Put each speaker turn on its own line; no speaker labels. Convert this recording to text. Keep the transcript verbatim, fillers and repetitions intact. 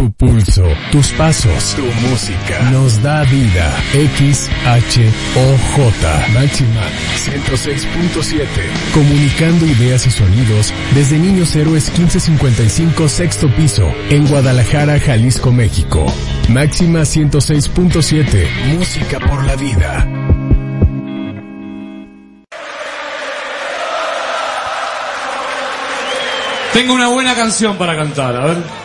Tu pulso, tus pasos, tu música nos da vida. X H O J Máxima ciento seis punto siete. Comunicando ideas y sonidos desde Niños Héroes quince cincuenta y cinco, sexto piso, en Guadalajara, Jalisco, México. Máxima ciento seis punto siete. Música por la vida.
Tengo una buena canción para cantar, a ver.